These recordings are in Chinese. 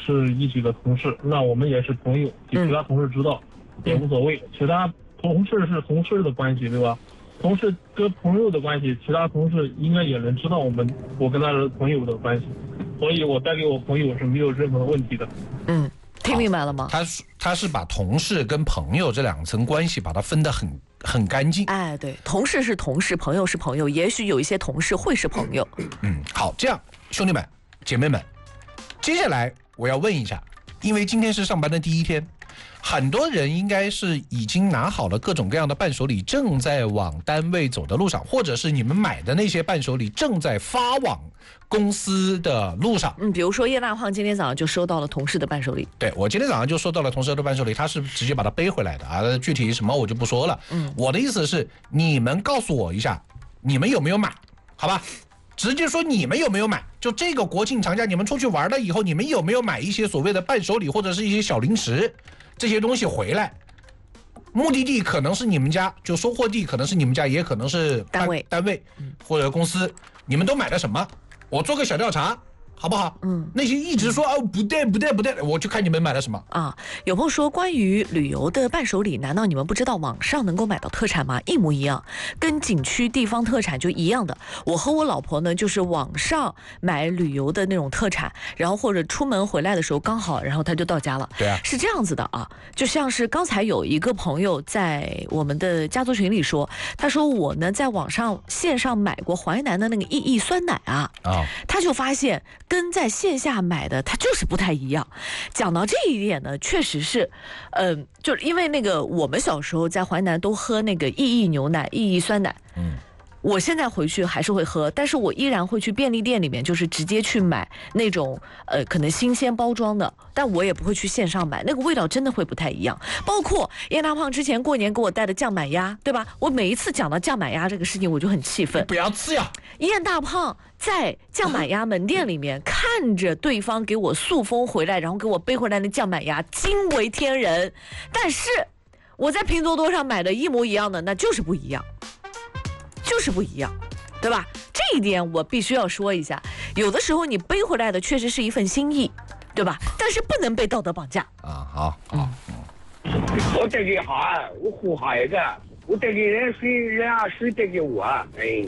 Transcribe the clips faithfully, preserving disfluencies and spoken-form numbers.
是一起的同事，那我们也是朋友，给其他同事知道、嗯、也无所谓。其他同事是同事的关系，对吧？同事跟朋友的关系，其他同事应该也能知道我们我跟他的朋友的关系，所以我带给我朋友是没有任何问题的。 嗯，听明白了吗？ 他他是把同事跟朋友这两层关系把它分得很很干净。 哎，对，同事是同事，朋友是朋友，也许有一些同事会是朋友。 嗯，好，这样兄弟们姐妹们，接下来我要问一下，因为今天是上班的第一天，很多人应该是已经拿好了各种各样的伴手礼，正在往单位走的路上，或者是你们买的那些伴手礼正在发往公司的路上。 嗯，比如说叶大胖今天早上就收到了同事的伴手礼。 对，我今天早上就收到了同事的伴手礼，他是直接把它背回来的啊，具体什么我就不说了。嗯，我的意思是，你们告诉我一下，你们有没有买？好吧，直接说你们有没有买？就这个国庆长假你们出去玩了以后，你们有没有买一些所谓的伴手礼或者是一些小零食？这些东西回来，目的地可能是你们家，就收货地可能是你们家，也可能是单位、 单位或者公司，你们都买了什么？我做个小调查，好不好？嗯，那些一直说哦不对不对不对，我就看你们买了什么啊。有朋友说，关于旅游的伴手礼，难道你们不知道网上能够买到特产吗？一模一样，跟景区地方特产就一样的。我和我老婆呢，就是网上买旅游的那种特产，然后或者出门回来的时候刚好，然后他就到家了。 对啊， 是这样子的啊。就像是刚才有一个朋友在我们的家族群里说，他说我呢在网上线上买过淮南的那个意义酸奶啊，啊，他就发现跟在线下买的它就是不太一样。讲到这一点呢，确实是，嗯、呃，就是因为那个我们小时候在淮南都喝那个意义牛奶、意义酸奶，嗯。我现在回去还是会喝，但是我依然会去便利店里面，就是直接去买那种呃可能新鲜包装的，但我也不会去线上买，那个味道真的会不太一样。包括叶大胖之前过年给我带的酱满鸭，对吧？我每一次讲到酱满鸭这个事情，我就很气愤。 不要吃呀！ 叶大胖在酱满鸭门店里面看着对方给我塑封回来，然后给我背回来的酱满鸭，惊为天人。但是我在拼多多上买的一模一样的，那就是不一样。就是不一样，对吧？这一点我必须要说一下。有的时候你背回来的确实是一份心意，对吧？但是不能被道德绑架啊！好，好， 嗯，我带给他，我护他一个，我带给人谁，人家谁带给我，哎。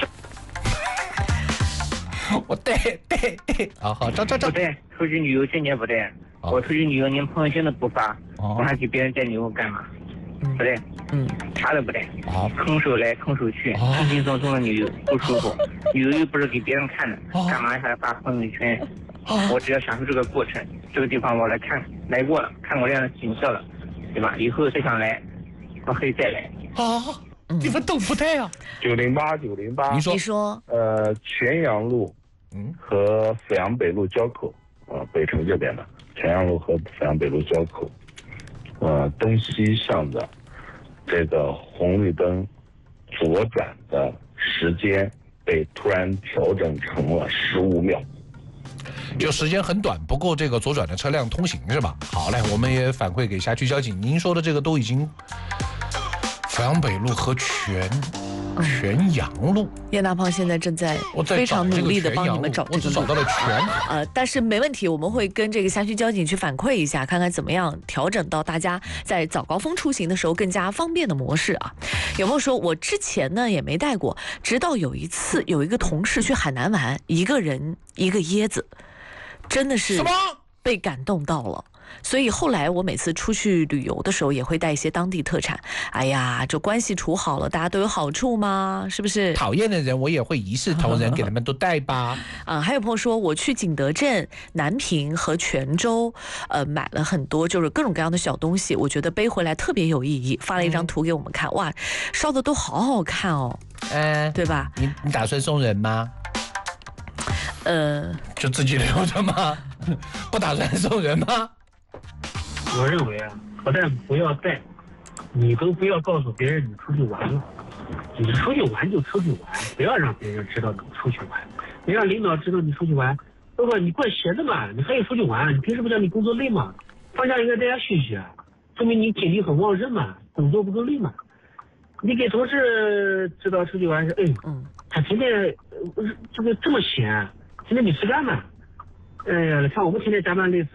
我带带带，好好，这这这不带，出去旅游今年不带，我出去旅游连朋友圈都不发，我还给别人带礼物干嘛？不带，嗯，啥都不带，空手来空手去，轻轻松松的旅游不舒服，旅游又不是给别人看的，干嘛还发朋友圈？我只要享受这个过程，这个地方我来看来过了，看过这样的景色了，对吧？以后再想来，我可以再来。 啊，你们都不带啊？ 九零八九零八， 你说， 你说， 呃，全阳路，嗯，和阜阳北路交口，呃，北城这边的全阳路和阜阳北路交口。呃，东西向的这个红绿灯左转的时间被突然调整成了十五秒， 就时间很短，不够这个左转的车辆通行是吧？好嘞，我们也反馈给辖区交警。您说的这个都已经阜阳北路和全全阳路， 叶大胖现在正在非常努力的帮你们找这个路， 我只找到了全， 呃，但是没问题，我们会跟这个辖区交警去反馈一下，看看怎么样调整到大家在早高峰出行的时候更加方便的模式啊。有没有说我之前呢也没带过，直到有一次有一个同事去海南玩，一个人一个椰子，真的是被感动到了。所以后来我每次出去旅游的时候也会带一些当地特产。哎呀，这关系处好了，大家都有好处吗？是不是？ 讨厌的人我也会一视同仁，给他们都带吧。 啊，还有朋友说我去景德镇、南平和泉州，呃，买了很多就是各种各样的小东西，我觉得背回来特别有意义，发了一张图给我们看，哇，烧的都好好看哦，嗯，对吧？ 你你打算送人吗？ 呃， 就自己留着吗？不打算送人吗？ 我认为啊，不但不要带，你都不要告诉别人你出去玩了。你出去玩就出去玩，不要让别人知道你出去玩。你让领导知道你出去玩，不不，你怪闲的嘛，你还有出去玩，你平时不讲你工作累嘛？放假应该大家休息啊，说明你精力很旺盛嘛，工作不够累嘛。你给同事知道出去玩是，哎，嗯，他天天这个这么闲，今天没吃饭嘛？哎呀，看我们天天加班累死。